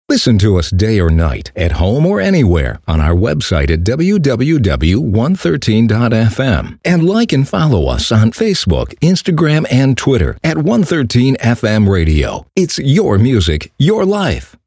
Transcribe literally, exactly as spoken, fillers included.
Listen to us day or night, at home or anywhere, on our website at w w w dot one thirteen dot f m. And like and follow us on Facebook, Instagram, and Twitter at one thirteen F M Radio. It's your music, your life.